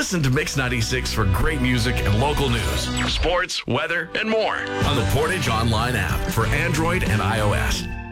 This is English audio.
Listen to Mix 96 for great music and local news, sports, weather, and more on the Portage Online app for Android and iOS.